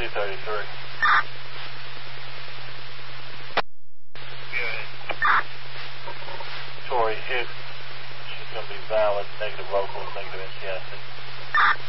233. Good. Tori, she's going to be valid, negative local, negative NCIC.